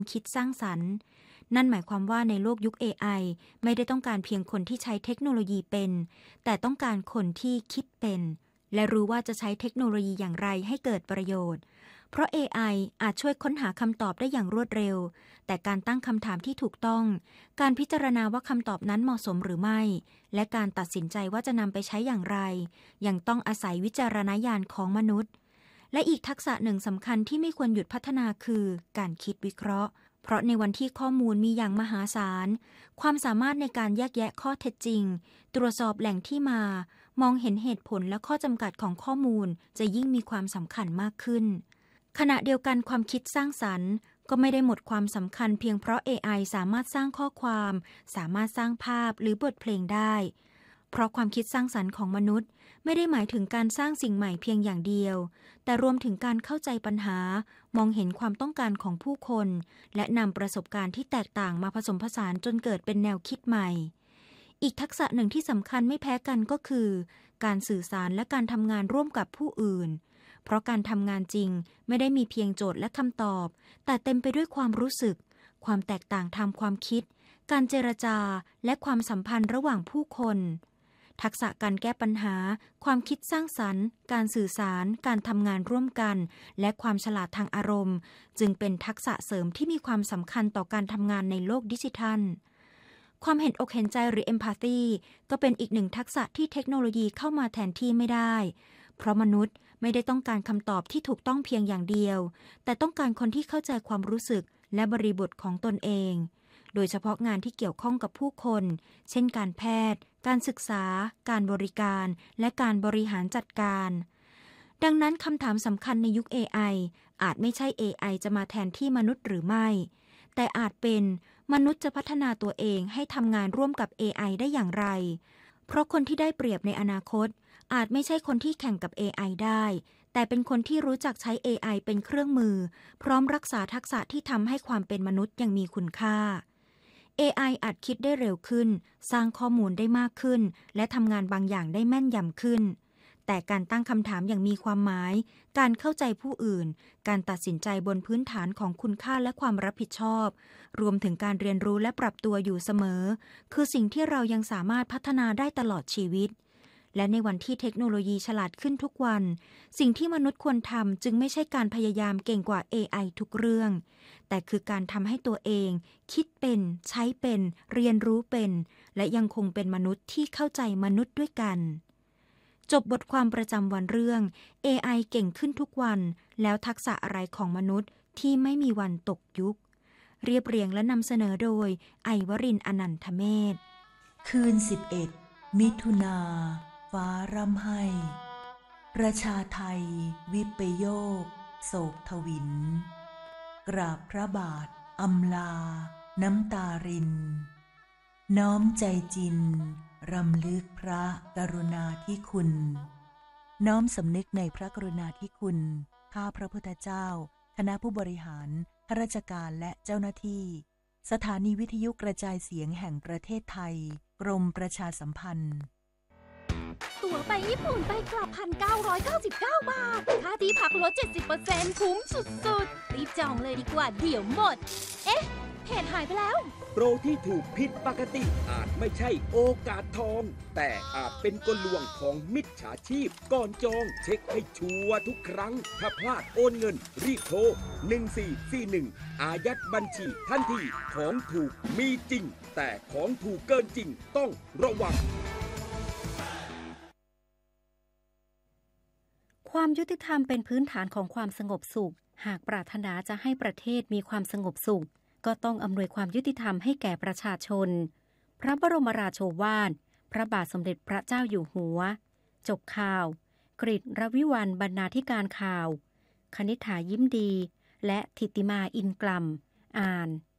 คิดสร้างสรรค์นั่นหมายความว่าในโลกยุค AI ไม่ได้ต้องการเพียงคนที่ใช้เทคโนโลยีเป็นแต่ต้องการคนที่คิดเป็นและรู้ว่าจะใช้เทคโนโลยีอย่างไรให้เกิดประโยชน์เพราะ AI อาจช่วยค้นหาคำตอบได้อย่างรวดเร็วแต่การตั้งคำถามที่ถูกต้องการพิจารณาว่าคำตอบนั้นเหมาะสมหรือไม่และการตัดสินใจว่าจะนำไปใช้อย่างไรยังต้องอาศัยวิจารณญาณของมนุษย์และอีกทักษะหนึ่งสำคัญที่ไม่ควรหยุดพัฒนาคือการคิดวิเคราะห์เพราะในวันที่ข้อมูลมีอย่างมหาศาลความสามารถในการแยกแยะข้อเท็จจริงตรวจสอบแหล่งที่มามองเห็นเหตุผลและข้อจำกัดของข้อมูลจะยิ่งมีความสำคัญมากขึ้นขณะเดียวกันความคิดสร้างสรรค์ก็ไม่ได้หมดความสำคัญเพียงเพราะ AI สามารถสร้างข้อความสามารถสร้างภาพหรือบทเพลงได้เพราะความคิดสร้างสรรค์ของมนุษย์ไม่ได้หมายถึงการสร้างสิ่งใหม่เพียงอย่างเดียวแต่รวมถึงการเข้าใจปัญหามองเห็นความต้องการของผู้คนและนำประสบการณ์ที่แตกต่างมาผสมผสานจนเกิดเป็นแนวคิดใหม่อีกทักษะหนึ่งที่สำคัญไม่แพ้กันก็คือการสื่อสารและการทำงานร่วมกับผู้อื่นเพราะการทำงานจริงไม่ได้มีเพียงโจทย์และคำตอบแต่เต็มไปด้วยความรู้สึกความแตกต่างทางความคิดการเจรจาและความสัมพันธ์ระหว่างผู้คนทักษะการแก้ปัญหาความคิดสร้างสรรค์การสื่อสารการทำงานร่วมกันและความฉลาดทางอารมณ์จึงเป็นทักษะเสริมที่มีความสำคัญต่อการทำงานในโลกดิจิทัลความเห็นอกเห็นใจหรือ empathy ก็เป็นอีกหนึ่งทักษะที่เทคโนโลยีเข้ามาแทนที่ไม่ได้เพราะมนุษย์ไม่ได้ต้องการคำตอบที่ถูกต้องเพียงอย่างเดียวแต่ต้องการคนที่เข้าใจความรู้สึกและบริบทของตนเองโดยเฉพาะงานที่เกี่ยวข้องกับผู้คนเช่นการแพทย์การศึกษาการบริการและการบริหารจัดการดังนั้นคำถามสำคัญในยุค AI อาจไม่ใช่ AI จะมาแทนที่มนุษย์หรือไม่แต่อาจเป็นมนุษย์จะพัฒนาตัวเองให้ทำงานร่วมกับ AI ได้อย่างไรเพราะคนที่ได้เปรียบในอนาคตอาจไม่ใช่คนที่แข่งกับ AI ได้แต่เป็นคนที่รู้จักใช้ AI เป็นเครื่องมือพร้อมรักษาทักษะที่ทำให้ความเป็นมนุษย์ยังมีคุณค่า AI อาจคิดได้เร็วขึ้นสร้างข้อมูลได้มากขึ้นและทำงานบางอย่างได้แม่นยำขึ้นแต่การตั้งคำถามอย่างมีความหมายการเข้าใจผู้อื่นการตัดสินใจบนพื้นฐานของคุณค่าและความรับผิดชอบรวมถึงการเรียนรู้และปรับตัวอยู่เสมอคือสิ่งที่เรายังสามารถพัฒนาได้ตลอดชีวิตและในวันที่เทคโนโลยีฉลาดขึ้นทุกวันสิ่งที่มนุษย์ควรทำจึงไม่ใช่การพยายามเก่งกว่า AI ทุกเรื่องแต่คือการทำให้ตัวเองคิดเป็นใช้เป็นเรียนรู้เป็นและยังคงเป็นมนุษย์ที่เข้าใจมนุษย์ด้วยกันจบบทความประจำวันเรื่อง AI เก่งขึ้นทุกวันแล้วทักษะอะไรของมนุษย์ที่ไม่มีวันตกยุคเรียบเรียงและนำเสนอโดยไอวรินทร์อนันทเมธคืน11มิถุนาฟ้าร่ำไห้ประชาไทยวิปโยคโศกทวินกราบพระบาทอำลาน้ำตารินน้อมใจจินรำลึกพระกรุณาธิคุณน้อมสำนึกในพระกรุณาธิคุณข้าพระพุทธเจ้าคณะผู้บริหารข้าราชการและเจ้าหน้าที่สถานีวิทยุกระจายเสียงแห่งประเทศไทยกรมประชาสัมพันธ์ตั๋วไปญี่ปุ่นไปกลับ 1,999 บาทค่าที่พักลด 70% คุ้มสุดๆรีบจองเลยดีกว่าเดี๋ยวหมดเอ๊ะเพจหายไปแล้วโปรที่ถูกผิดปกติอาจไม่ใช่โอกาสทองแต่อาจเป็นกลลวงของมิจฉาชีพก่อนจองเช็คให้ชัวร์ทุกครั้งถ้าพลาดโอนเงินรีบโทร1441อายัดบัญชีทันทีของถูกมีจริงแต่ของถูกเกินจริงต้องระวังความยุติธรรมเป็นพื้นฐานของความสงบสุขหากปรารถนาจะให้ประเทศมีความสงบสุขก็ต้องอำนวยความยุติธรรมให้แก่ประชาชนพระบรมราโชวาทพระบาทสมเด็จพระเจ้าอยู่หัวจบข่าวกฤษรวิวรรณบรรณาธิการข่าวคณิษฐายิ้มดีและธิติมาอินกล่ำอ่าน